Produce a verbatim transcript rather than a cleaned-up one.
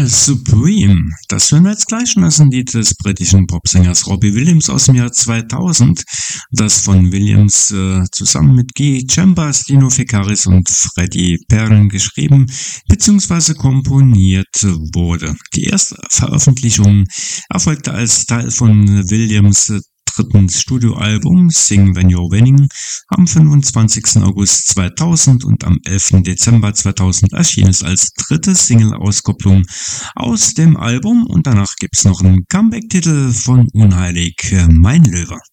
Supreme, das hören wir jetzt gleich, und das ist ein Lied des britischen Popsängers Robbie Williams aus dem Jahr zweitausend, das von Williams äh, zusammen mit Guy Chambers, Dino Fekaris und Freddie Perren geschrieben bzw. komponiert wurde. Die erste Veröffentlichung erfolgte als Teil von Williams äh, dritten Studioalbum Sing When You're Winning am fünfundzwanzigsten August zweitausend, und am elften Dezember zweitausend erschien es als dritte Single-Auskopplung aus dem Album, und danach gibt's noch einen Comeback-Titel von Unheilig, Mein Löwe.